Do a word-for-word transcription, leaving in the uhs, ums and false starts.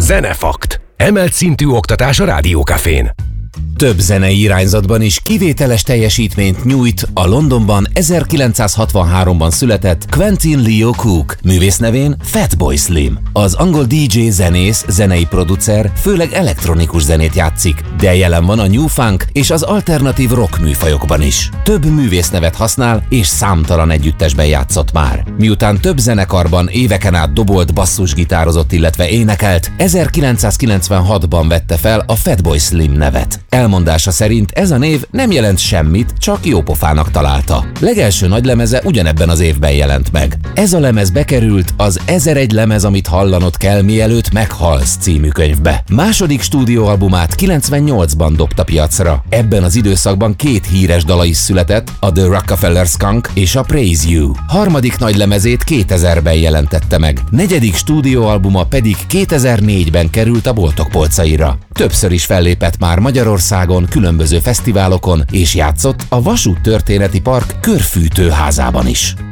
Zenefakt. Emelt szintű oktatás a Rádió Cafén. Több zenei irányzatban is kivételes teljesítményt nyújt a Londonban ezerkilencszázhatvanháromban született Quentin Leo Cook, művész nevén Fatboy Slim. Az angol dé dzsé, zenész, zenei producer főleg elektronikus zenét játszik, de jelen van a new funk és az alternatív rock műfajokban is. Több művésznevet használ és számtalan együttesben játszott már. Miután több zenekarban éveken át dobolt, basszusgitározott, illetve énekelt, ezerkilencszázkilencvenhatban vette fel a Fatboy Slim nevet. Elmondása szerint ez a név nem jelent semmit, csak jópofának találta. Legelső nagylemeze ugyanebben az évben jelent meg. Ez a lemez bekerült az ezeregy lemez, amit hallanod kell, mielőtt meghalsz című könyvbe. Második stúdióalbumát kilencvennyolcban dobta piacra. Ebben az időszakban két híres dala is született, a The Rockefeller Skunk és a Praise You. Harmadik nagylemezét kétezerben jelentette meg. Negyedik stúdióalbuma pedig kétezer-négyben került a boltok polcaira. Többször is fellépett már Magyarországon, különböző fesztiválokon és játszott a Vasút Történeti Park körfűtőházában is.